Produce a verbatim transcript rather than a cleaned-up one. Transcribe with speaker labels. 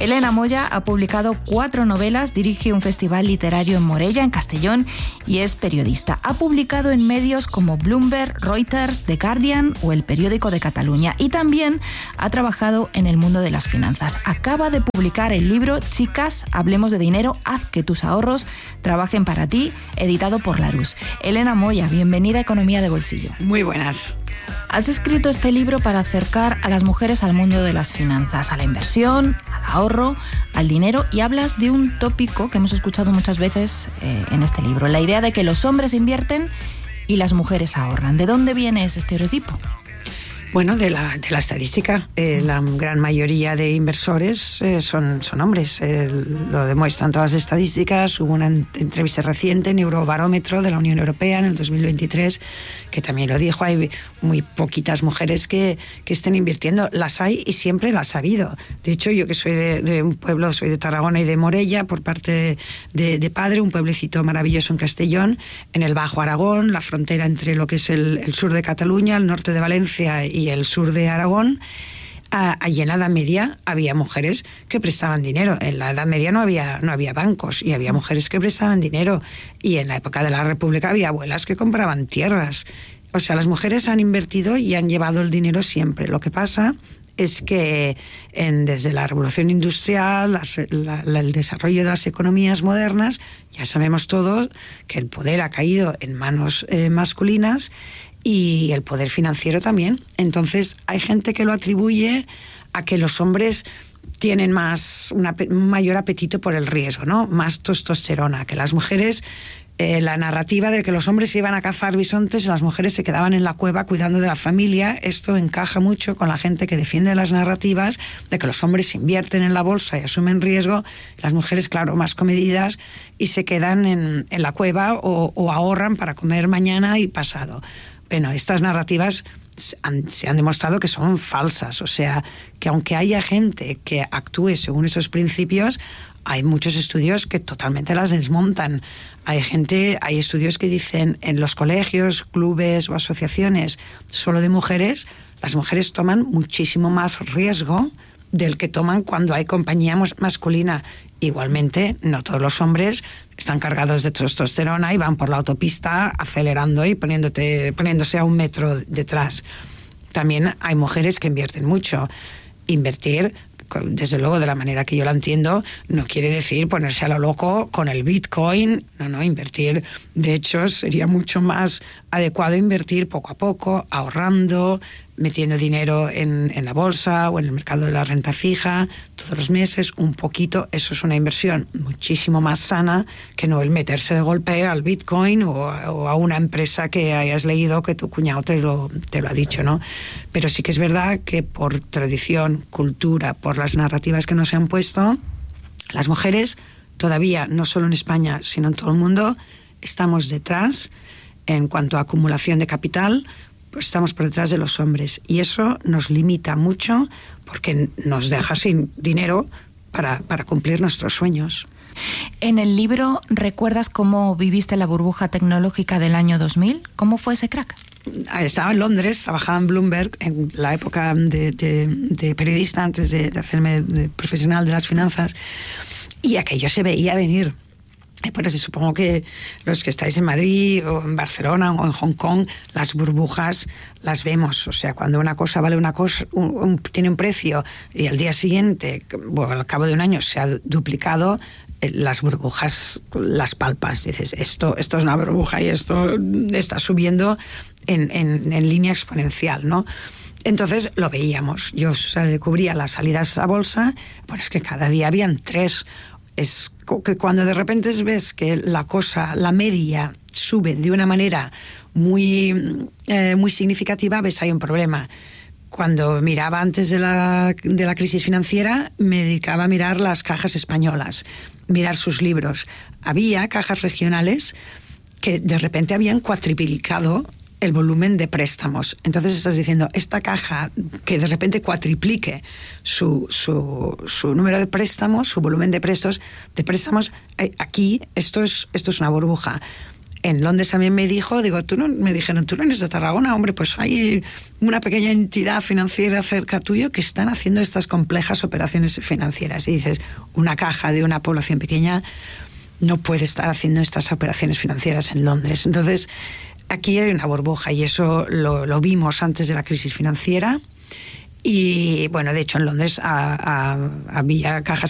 Speaker 1: Elena Moya ha publicado cuatro novelas, dirige un festival literario en Morella, en Castellón, y es periodista. Ha publicado en medios como Bloomberg, Reuters, The Guardian o El Periódico de Cataluña, y también ha trabajado en el mundo de las finanzas. Acaba de publicar el libro Chicas, hablemos de dinero, haz que tus ahorros trabajen para ti, editado por Larousse. Elena Moya, bienvenida a Economía de Bolsillo.
Speaker 2: Muy buenas.
Speaker 1: Has escrito este libro para acercar a las mujeres al mundo de las finanzas, a la inversión, al ahorro, al dinero, y hablas de un tópico que hemos escuchado muchas veces eh, en este libro, la idea de que los hombres invierten y las mujeres ahorran. ¿De dónde viene ese estereotipo?
Speaker 2: Bueno, de la, de la estadística. Eh, la gran mayoría de inversores eh, son, son hombres. Eh, lo demuestran todas las estadísticas. Hubo una entrevista reciente en Eurobarómetro de la Unión Europea en el dos mil veintitrés que también lo dijo. Hay muy poquitas mujeres que, que estén invirtiendo. Las hay y siempre las ha habido. De hecho, yo que soy de, de un pueblo, soy de Tarragona y de Morella, por parte de, de, de padre, un pueblecito maravilloso en Castellón, en el Bajo Aragón, la frontera entre lo que es el, el sur de Cataluña, el norte de Valencia y y el sur de Aragón. Allí en la Edad Media había mujeres que prestaban dinero. En la Edad Media no había, no había bancos y había mujeres que prestaban dinero. Y en la época de la República había abuelas que compraban tierras. O sea, las mujeres han invertido y han llevado el dinero siempre. Lo que pasa es que en, desde la Revolución Industrial, las, la, la, el desarrollo de las economías modernas, ya sabemos todos que el poder ha caído en manos eh, masculinas, y el poder financiero también. Entonces hay gente que lo atribuye a que los hombres tienen más una, un mayor apetito por el riesgo, ¿no? Más testosterona, que las mujeres, eh, la narrativa de que los hombres iban a cazar bisontes y las mujeres se quedaban en la cueva cuidando de la familia. Esto encaja mucho con la gente que defiende las narrativas de que los hombres invierten en la bolsa y asumen riesgo, las mujeres, claro, más comedidas, y se quedan en, en la cueva o, o ahorran para comer mañana y pasado. Bueno, estas narrativas han, se han demostrado que son falsas, o sea, que aunque haya gente que actúe según esos principios, hay muchos estudios que totalmente las desmontan. Hay gente, hay estudios que dicen en los colegios, clubes o asociaciones solo de mujeres, las mujeres toman muchísimo más riesgo del que toman cuando hay compañía masculina. Igualmente, no todos los hombres están cargados de testosterona y van por la autopista acelerando y poniéndote, poniéndose a un metro detrás. También hay mujeres que invierten mucho. Invertir, desde luego, de la manera que yo la entiendo, no quiere decir ponerse a lo loco con el Bitcoin. No, no, invertir, de hecho, sería mucho más adecuado invertir poco a poco, ahorrando, metiendo dinero en, en la bolsa o en el mercado de la renta fija, todos los meses, un poquito. Eso es una inversión muchísimo más sana que no el meterse de golpe al Bitcoin o a, o a una empresa que hayas leído que tu cuñado te lo, te lo ha dicho, ¿no? Pero sí que es verdad que por tradición, cultura, por las narrativas que nos han puesto, las mujeres todavía, no solo en España, sino en todo el mundo, estamos detrás en cuanto a acumulación de capital. Pues estamos por detrás de los hombres, y eso nos limita mucho porque nos deja sin dinero para, para cumplir nuestros sueños.
Speaker 1: En el libro, ¿recuerdas cómo viviste la burbuja tecnológica del año dos mil? ¿Cómo fue ese crack?
Speaker 2: Estaba en Londres, trabajaba en Bloomberg en la época de, de, de periodista, antes de, de hacerme de profesional de las finanzas, y aquello se veía venir. Bueno, sí, supongo que los que estáis en Madrid o en Barcelona o en Hong Kong, las burbujas las vemos. O sea, cuando una cosa vale una cosa, un, un, tiene un precio y al día siguiente, bueno, al cabo de un año se ha duplicado, eh, las burbujas las palpas. Dices, esto, esto es una burbuja y esto está subiendo en, en, en línea exponencial, ¿no? Entonces lo veíamos. Yo cubría las salidas a bolsa, pues es que cada día habían tres. Es que cuando de repente ves que la cosa, la media, sube de una manera muy, eh, muy significativa, ves hay un problema. Cuando miraba antes de la, de la crisis financiera, me dedicaba a mirar las cajas españolas, mirar sus libros. Había cajas regionales que de repente habían cuatriplicado el volumen de préstamos. Entonces estás diciendo, esta caja que de repente cuatriplique su, su, su número de préstamos, su volumen de préstamos, de préstamos, aquí esto es, esto es una burbuja. En Londres también me dijo, digo, tú no, me dijeron, tú no eres de Tarragona, hombre, pues hay una pequeña entidad financiera cerca tuyo que están haciendo estas complejas operaciones financieras. Y dices, una caja de una población pequeña no puede estar haciendo estas operaciones financieras en Londres. Entonces, aquí hay una burbuja y eso lo, lo vimos antes de la crisis financiera. Y bueno, de hecho en Londres a, a, había cajas